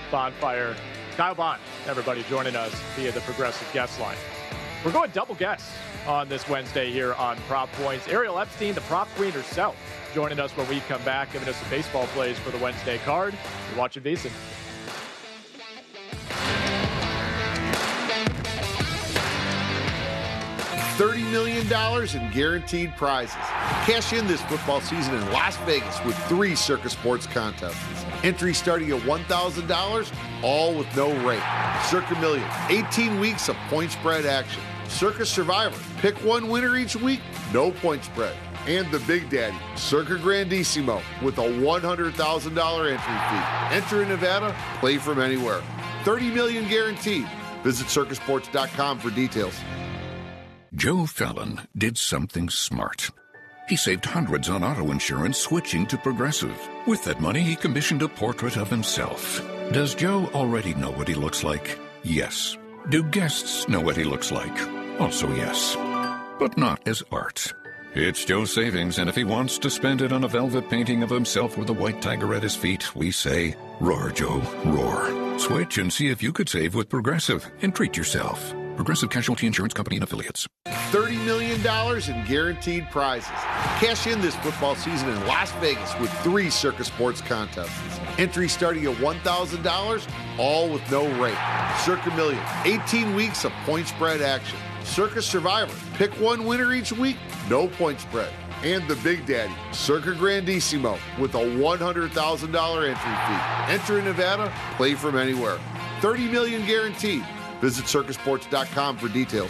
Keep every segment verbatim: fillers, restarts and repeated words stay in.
Bonfire. Kyle Bond, everybody joining us via the Progressive Guest Line. We're going double guests on this Wednesday here on Prop Points. Ariel Epstein, the prop queen herself, joining us when we come back, giving us some baseball plays for the Wednesday card. You're watching VSiN. thirty million dollars in guaranteed prizes. Cash in this football season in Las Vegas with three Circus Sports contests. Entry starting at one thousand dollars, all with no rate. Circa Million, eighteen weeks of point spread action. Circus Survivor, pick one winner each week, no point spread. And the Big Daddy, Circa Grandissimo, with a one hundred thousand dollars entry fee. Enter in Nevada, play from anywhere. thirty million dollars guaranteed. Visit circus sports dot com for details. Joe Fallon did something smart. He saved hundreds on auto insurance switching to Progressive. With that money, he commissioned a portrait of himself. Does Joe already know what he looks like? Yes. Do guests know what he looks like? Also yes. But not as art. It's Joe's savings, and if he wants to spend it on a velvet painting of himself with a white tiger at his feet, we say, roar, Joe, roar. Switch and see if you could save with Progressive and treat yourself. Progressive Casualty Insurance Company and Affiliates. thirty million dollars in guaranteed prizes. Cash in this football season in Las Vegas with three Circus Sports contests. Entry starting at one thousand dollars, all with no rate. Circa Million, eighteen weeks of point spread action. Circus Survivor, pick one winner each week, no point spread. And the Big Daddy, Circa Grandissimo, with a one hundred thousand dollars entry fee. Enter in Nevada, play from anywhere. thirty million dollars guaranteed. Visit circus sports dot com for details.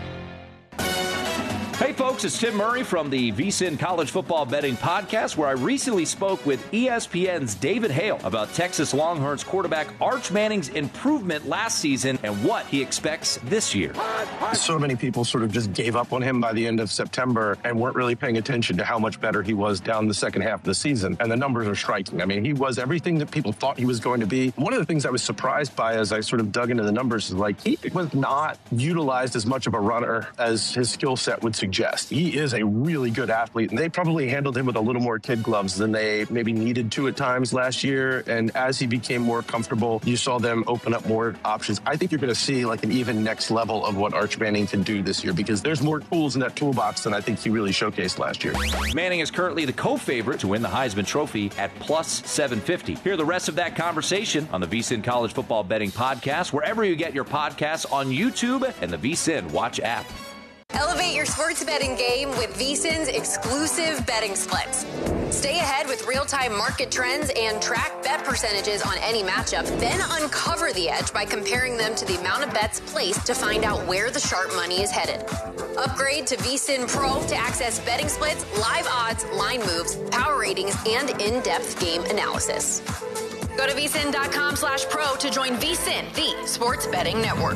Hey folks, it's Tim Murray from the VSiN College Football Betting Podcast, where I recently spoke with E S P N's David Hale about Texas Longhorns quarterback Arch Manning's improvement last season and what he expects this year. So many people sort of just gave up on him by the end of September and weren't really paying attention to how much better he was down the second half of the season. And the numbers are striking. I mean, he was everything that people thought he was going to be. One of the things I was surprised by as I sort of dug into the numbers is like he was not utilized as much of a runner as his skill set would suggest. He is a really good athlete, and they probably handled him with a little more kid gloves than they maybe needed to at times last year. And as he became more comfortable, you saw them open up more options. I think you're going to see like an even next level of what Arch Manning can do this year because there's more tools in that toolbox than I think he really showcased last year. Manning is currently the co-favorite to win the Heisman Trophy at plus seven fifty. Hear the rest of that conversation on the VSiN College Football Betting Podcast, wherever you get your podcasts, on YouTube and the VSiN Watch app. Elevate your sports betting game with VSiN's exclusive betting splits. Stay ahead with real-time market trends and track bet percentages on any matchup. Then uncover the edge by comparing them to the amount of bets placed to find out where the sharp money is headed. Upgrade to VSiN Pro to access betting splits, live odds, line moves, power ratings, and in-depth game analysis. Go to VSiN.com slash pro to join VSiN, the sports betting network.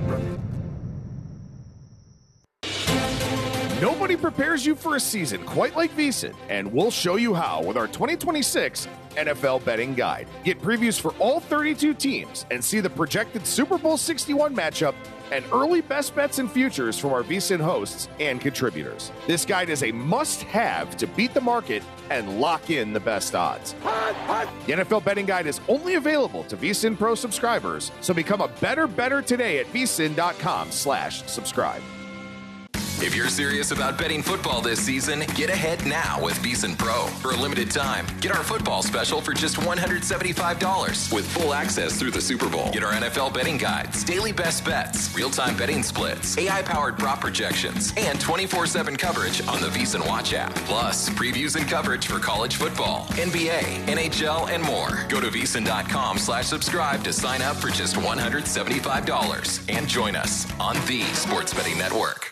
Nobody prepares you for a season quite like VSiN, and we'll show you how with our twenty twenty-six N F L Betting Guide. Get previews for all thirty-two teams and see the projected Super Bowl sixty-one matchup and early best bets and futures from our VSiN hosts and contributors. This guide is a must-have to beat the market and lock in the best odds. The N F L Betting Guide is only available to VSiN Pro subscribers, so become a better better today at VSiN.com slash subscribe. If you're serious about betting football this season, get ahead now with VSiN Pro. For a limited time, get our football special for just one hundred seventy-five dollars with full access through the Super Bowl. Get our N F L betting guides, daily best bets, real-time betting splits, A I-powered prop projections, and twenty-four seven coverage on the VSiN Watch app. Plus, previews and coverage for college football, N B A, N H L, and more. Go to VSiN.com slash subscribe to sign up for just one hundred seventy-five dollars and join us on the Sports Betting Network.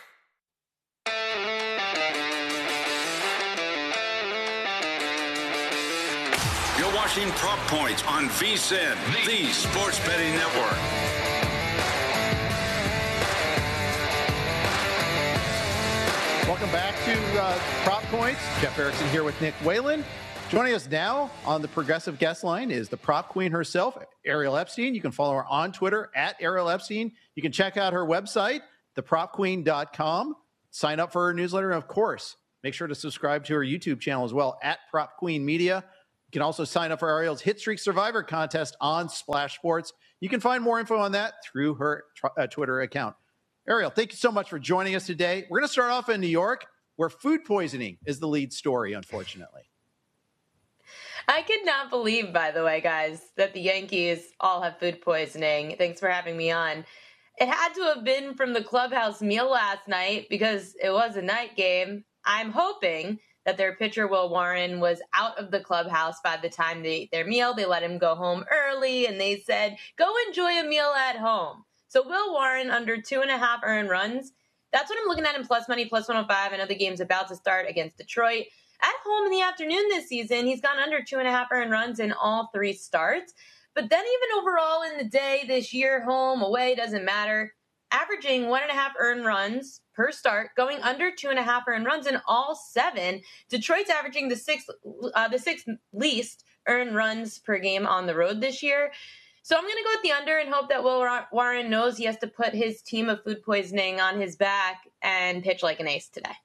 Watching Prop Points on VSiN, the Sports Betting Network. Welcome back to uh, Prop Points. Jeff Erickson here with Nick Whalen. Joining us now on the Progressive Guest Line is the prop queen herself, Ariel Epstein. You can follow her on Twitter at Ariel Epstein. You can check out her website, the prop queen dot com. Sign up for her newsletter. And, of course, make sure to subscribe to her YouTube channel as well, at Prop Queen Media. You can also sign up for Ariel's Hit Streak Survivor contest on Splash Sports. You can find more info on that through her uh, Twitter account. Ariel, thank you so much for joining us today. We're going to start off in New York, where food poisoning is the lead story, unfortunately. I could not believe, by the way, guys, that the Yankees all have food poisoning. Thanks for having me on. It had to have been from the clubhouse meal last night because it was a night game. I'm hoping that their pitcher, Will Warren, was out of the clubhouse by the time they ate their meal. They let him go home early, and they said, go enjoy a meal at home. So Will Warren under two and a half earned runs. That's what I'm looking at in plus money, plus one oh five. I know the game's about to start against Detroit. At home in the afternoon this season, he's gone under two and a half earned runs in all three starts. But then even overall in the day this year, home, away, doesn't matter. Averaging one and a half earned runs per start, going under two and a half earned runs in all seven. Detroit's averaging the sixth, uh, the sixth least earned runs per game on the road this year. So I'm going to go with the under and hope that Will Warren knows he has to put his team of food poisoning on his back and pitch like an ace today.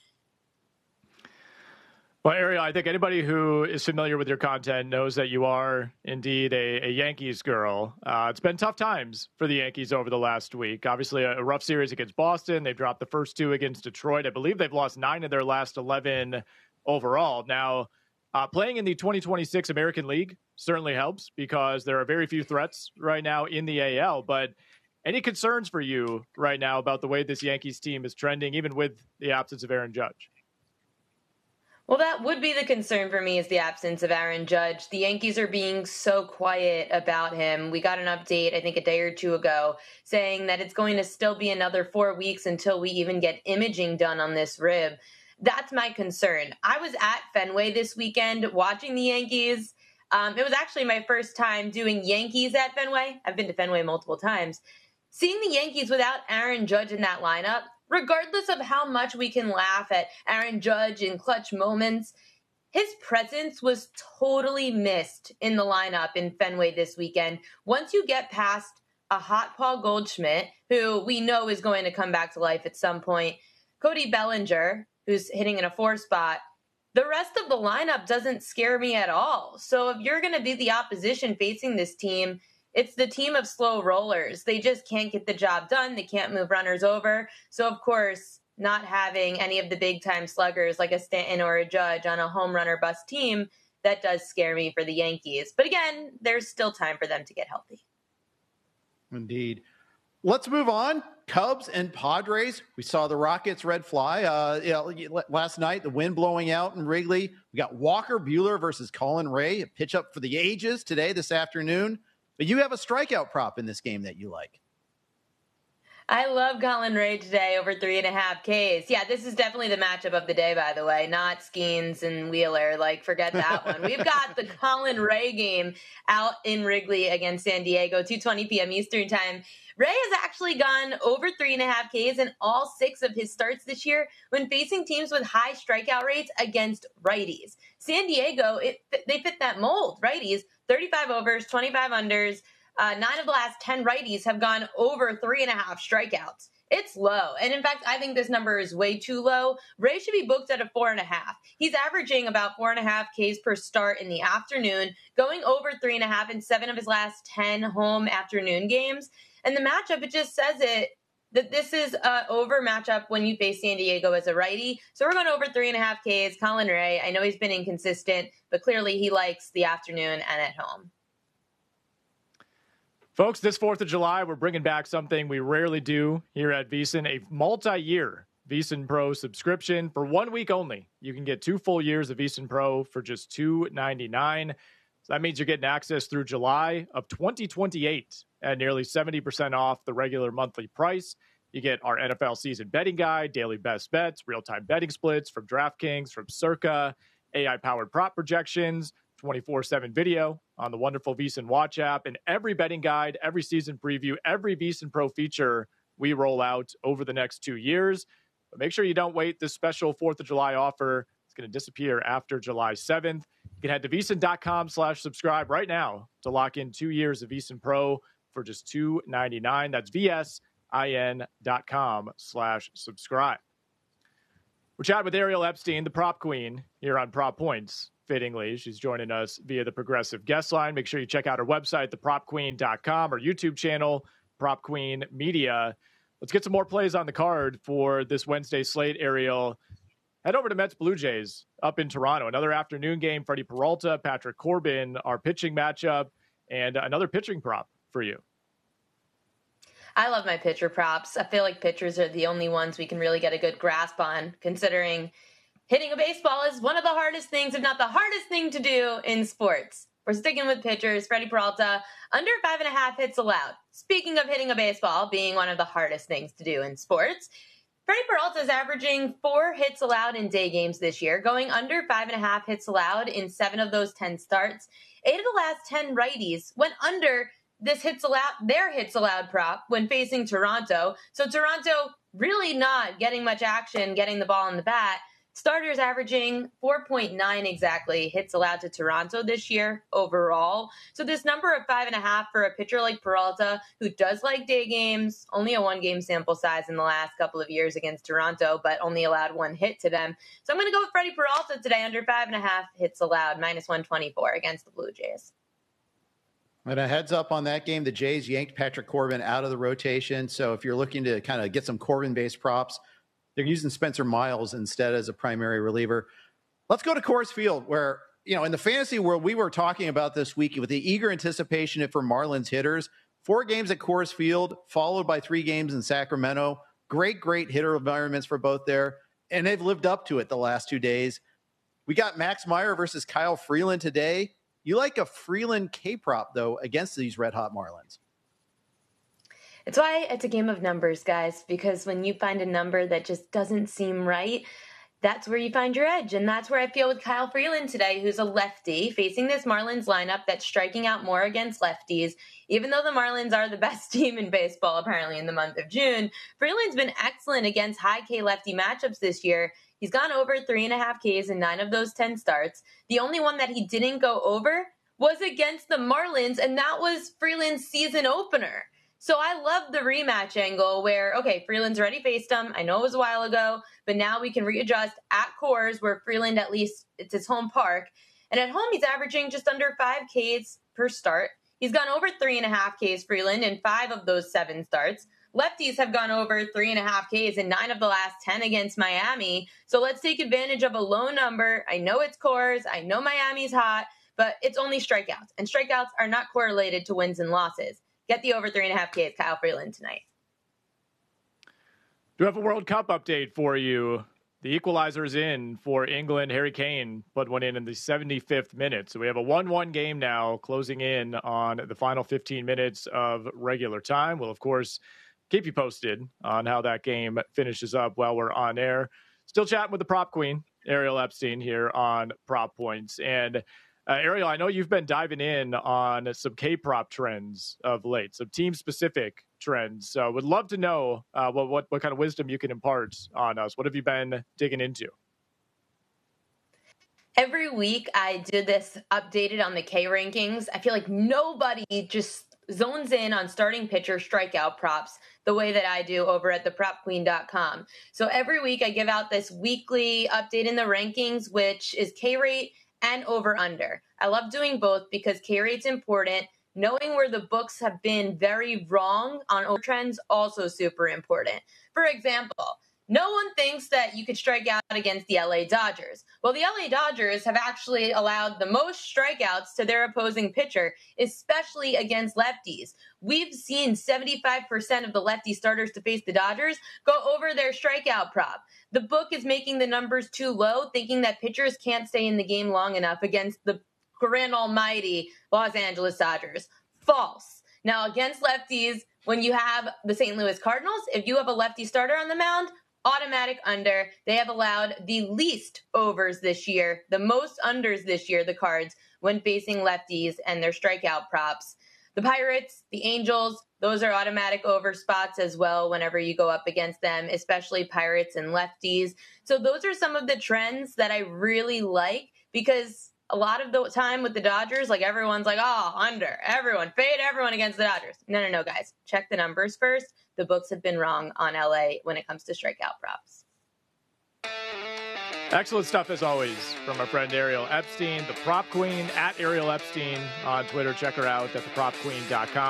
Well, Ariel, I think anybody who is familiar with your content knows that you are indeed a, a Yankees girl. Uh, it's been tough times for the Yankees over the last week. Obviously, a, a rough series against Boston. They've dropped the first two against Detroit. I believe they've lost nine of their last eleven overall. Now, uh, playing in the twenty twenty-six American League certainly helps because there are very few threats right now in the A L. But any concerns for you right now about the way this Yankees team is trending, even with the absence of Aaron Judge? Well, that would be the concern for me is the absence of Aaron Judge. The Yankees are being so quiet about him. We got an update, I think a day or two ago, saying that it's going to still be another four weeks until we even get imaging done on this rib. That's my concern. I was at Fenway this weekend watching the Yankees. Um, it was actually my first time doing Yankees at Fenway. I've been to Fenway multiple times. Seeing the Yankees without Aaron Judge in that lineup, regardless of how much we can laugh at Aaron Judge in clutch moments, his presence was totally missed in the lineup in Fenway this weekend. Once you get past a hot Paul Goldschmidt, who we know is going to come back to life at some point, Cody Bellinger, who's hitting in a four spot, the rest of the lineup doesn't scare me at all. So if you're going to be the opposition facing this team, it's the team of slow rollers. They just can't get the job done. They can't move runners over. So, of course, not having any of the big-time sluggers like a Stanton or a Judge on a home run or bust team, that does scare me for the Yankees. But again, there's still time for them to get healthy. Indeed. Let's move on. Cubs and Padres. We saw the Rockets red fly uh, you know, last night, the wind blowing out in Wrigley. We got Walker Buehler versus Colin Ray, a pitch up for the ages today, this afternoon. But you have a strikeout prop in this game that you like. I love Colin Ray today over three and a half Ks. Yeah, this is definitely the matchup of the day, by the way, not Skeens and Wheeler. Like, forget that one. We've got the Colin Ray game out in Wrigley against San Diego, two twenty p.m. Eastern time. Ray has actually gone over three and a half Ks in all six of his starts this year when facing teams with high strikeout rates against righties. San Diego, it, they fit that mold, righties, thirty-five overs, twenty-five unders. Uh, nine of the last ten righties have gone over three and a half strikeouts. It's low. And in fact, I think this number is way too low. Ray should be booked at a four and a half. He's averaging about four and a half Ks per start in the afternoon, going over three and a half in seven of his last ten home afternoon games. And the matchup, it just says it, that this is a over matchup when you face San Diego as a righty. So we're going over three and a half Ks. Colin Ray, I know he's been inconsistent, but clearly he likes the afternoon and at home. Folks, this fourth of July, we're bringing back something we rarely do here at VSiN, a multi-year VSiN Pro subscription for one week only. You can get two full years of VSiN Pro for just two ninety-nine. So that means you're getting access through July of twenty twenty-eight at nearly seventy percent off the regular monthly price. You get our N F L season betting guide, daily best bets, real-time betting splits from DraftKings, from Circa, A I-powered prop projections, twenty-four seven video on the wonderful VSiN Watch app, and every betting guide, every season preview, every VSiN Pro feature we roll out over the next two years. But make sure you don't wait. This special fourth of July offer is going to disappear after July seventh. You can head to VSiN.com slash subscribe right now to lock in two years of VSiN Pro for just two ninety-nine. That's VSIN.com slash subscribe. We're chatting with Ariel Epstein, the prop queen, here on Prop Points. fittingly. She's joining us via the Progressive Guest Line. Make sure you check out her website, the prop queen dot com, or YouTube channel, Prop Queen Media. Let's get some more plays on the card for this Wednesday slate, Ariel. Head over to Mets Blue Jays up in Toronto. Another afternoon game. Freddie Peralta, Patrick Corbin, our pitching matchup, and another pitching prop for you. I love my pitcher props. I feel like pitchers are the only ones we can really get a good grasp on, considering hitting a baseball is one of the hardest things, if not the hardest thing to do in sports. We're sticking with pitchers. Freddie Peralta, under five and a half hits allowed. Speaking of hitting a baseball being one of the hardest things to do in sports, Freddie Peralta is averaging four hits allowed in day games this year, going under five and a half hits allowed in seven of those ten starts. Eight of the last ten righties went under this hits allowed, their hits allowed prop when facing Toronto. So Toronto really not getting much action, getting the ball in the bat. Starters averaging four point nine exactly hits allowed to Toronto this year overall. So this number of five and a half for a pitcher like Peralta, who does like day games, only a one game sample size in the last couple of years against Toronto, but only allowed one hit to them. So I'm going to go with Freddie Peralta today, under five and a half hits allowed, minus one twenty-four against the Blue Jays. And a heads up on that game, the Jays yanked Patrick Corbin out of the rotation. So if you're looking to kind of get some Corbin-based props, they're using Spencer Miles instead as a primary reliever. Let's go to Coors Field, where, you know, in the fantasy world, we were talking about this week with the eager anticipation for Marlins hitters. Four games at Coors Field, followed by three games in Sacramento. Great, great hitter environments for both there. And they've lived up to it the last two days. We got Max Meyer versus Kyle Freeland today. You like a Freeland K-prop, though, against these red-hot Marlins. It's why it's a game of numbers, guys, because when you find a number that just doesn't seem right, that's where you find your edge. And that's where I feel with Kyle Freeland today, who's a lefty, facing this Marlins lineup that's striking out more against lefties. Even though the Marlins are the best team in baseball, apparently, in the month of June, Freeland's been excellent against high K lefty matchups this year. He's gone over three and a half Ks in nine of those ten starts. The only one that he didn't go over was against the Marlins, and that was Freeland's season opener. So I love the rematch angle where, okay, Freeland's already faced him. I know it was a while ago, but now we can readjust at Coors, where Freeland, at least it's his home park. And at home, he's averaging just under five Ks per start. He's gone over three and a half Ks, Freeland, in five of those seven starts. Lefties have gone over three and a half Ks in nine of the last ten against Miami. So let's take advantage of a low number. I know it's Coors. I know Miami's hot, but it's only strikeouts. And strikeouts are not correlated to wins and losses. Get the over three and a half Ks, Kyle Freeland, tonight. Do have a World Cup update for you. The equalizer's in for England. Harry Kane put one in in the seventy-fifth minute. So we have a one one game now, closing in on the final fifteen minutes of regular time. We'll, of course, keep you posted on how that game finishes up while we're on air. Still chatting with the prop queen, Ariel Epstein, here on Prop Points. And Uh, Ariel, I know you've been diving in on some K-prop trends of late, some team-specific trends. So would love to know uh, what, what what kind of wisdom you can impart on us. What have you been digging into? Every week I do this updated on the K rankings. I feel like nobody just zones in on starting pitcher strikeout props the way that I do over at the prop queen dot com. So every week I give out this weekly update in the rankings, which is K rate and over under. I love doing both because K rate's important. Knowing where the books have been very wrong on over trends, also super important. For example, no one thinks that you could strike out against the L A Dodgers. Well, the L A Dodgers have actually allowed the most strikeouts to their opposing pitcher, especially against lefties. We've seen seventy-five percent of the lefty starters to face the Dodgers go over their strikeout prop. The book is making the numbers too low, thinking that pitchers can't stay in the game long enough against the grand almighty Los Angeles Dodgers. False. Now, against lefties, when you have the Saint Louis Cardinals, if you have a lefty starter on the mound, automatic under. They have allowed the least overs this year, the most unders this year, the Cards, when facing lefties and their strikeout props. The Pirates, the Angels, those are automatic over spots as well whenever you go up against them, especially Pirates and lefties. So those are some of the trends that I really like, because a lot of the time with the Dodgers, like everyone's like, oh, under, everyone, fade everyone against the Dodgers. No, no, no, guys. Check the numbers first. The books have been wrong on L A when it comes to strikeout props. Excellent stuff as always from our friend Ariel Epstein, the Prop Queen, at Ariel Epstein on Twitter. Check her out at the prop queen dot com.